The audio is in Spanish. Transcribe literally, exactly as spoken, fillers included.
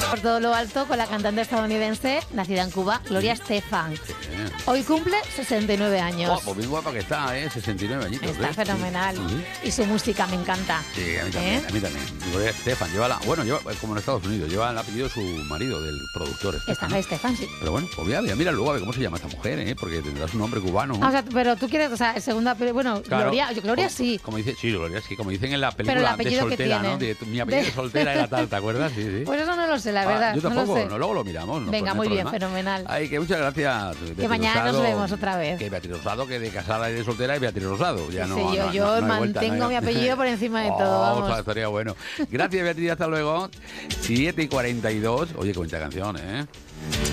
Por todo lo alto con la cantante estadounidense nacida en Cuba, Gloria Estefan. Sí. Hoy cumple sesenta y nueve años. Oh, pues bien guapa que está, ¿eh? sesenta y nueve añitos. Está ¿ves? fenomenal. Sí. Y su música me encanta. Sí, a mí también, ¿Eh? a mí también. Gloria Estefan, lleva la, bueno, lleva, como en Estados Unidos, lleva el apellido de su marido, del productor Estefan. Está ¿no? Estefan, sí. Pero bueno, pues mira, mira luego a ver cómo se llama esta mujer, ¿eh? Porque tendrá su nombre cubano. Ah, o sea, pero tú quieres, o sea, el segunda, bueno, Claro, Gloria, yo- Gloria como, sí. Como dice, sí, Gloria, sí, como dicen en la Pero el película de apellido que soltera, tiene. ¿no? De, mi apellido de De- soltera era tal, ¿te acuerdas? Sí, sí. Pues eso no lo sé, la Ah, verdad. yo no lo tampoco, sé. no, luego lo miramos. No, Venga, no muy hay bien, problema. fenomenal. Ay, que muchas gracias. Beatriz mañana nos Rosado, vemos otra vez. Que Beatriz Rosado, que de casada y de soltera y Beatriz Rosado. Ya Sí, no, sí, yo, no, yo no, no hay vuelta, mantengo no hay- mi apellido por encima de Oh, todo, o sea, vamos. estaría bueno. Gracias, Beatriz, hasta luego. siete y cuarenta y dos. Oye, qué bonita canción, ¿eh?